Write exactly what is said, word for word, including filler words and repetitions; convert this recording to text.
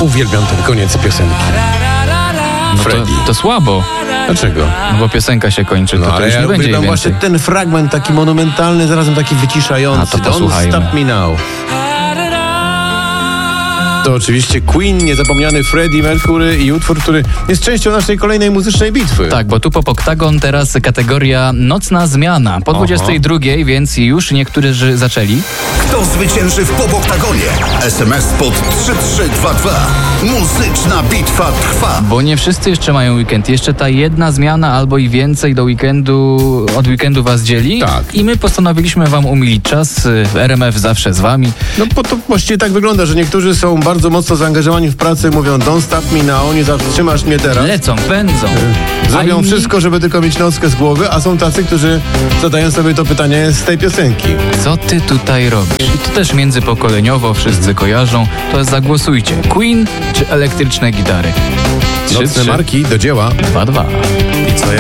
Uwielbiam ten koniec piosenki. No Freddie. to, to słabo, Dlaczego? no bo piosenka się kończy, to, No to ale już ja nie będzie jej uwielbiam właśnie więcej. ten fragment taki monumentalny, zarazem taki wyciszający. A, to Don't posłuchajmy. stop me now. To oczywiście Queen, niezapomniany Freddie Mercury i utwór, który jest częścią naszej kolejnej muzycznej bitwy. Tak, bo tu po Oktagon teraz kategoria nocna zmiana. Po dwudziestej drugiej, więc już niektórzy zaczęli. Kto zwycięży w Popoktagonie? es em es pod trzy trzy dwa dwa. Muzyczna bitwa trwa. Bo nie wszyscy jeszcze mają weekend. Jeszcze ta jedna zmiana albo i więcej do weekendu, od weekendu was dzieli. Tak. I my postanowiliśmy wam umilić czas. R M F zawsze z wami. No bo to właściwie tak wygląda, że niektórzy są bardzo mocno zaangażowani w pracę, mówią don't stop me now, nie zatrzymasz mnie teraz. Lecą, pędzą. Zrobią A inni- wszystko, żeby tylko mieć nockę z głowy, a są tacy, którzy zadają sobie to pytanie z tej piosenki. Co ty tutaj robisz? I to też międzypokoleniowo wszyscy kojarzą. To zagłosujcie. Queen czy elektryczne gitary? trzy Nocne trzy marki do dzieła. dwa dwa. I co ja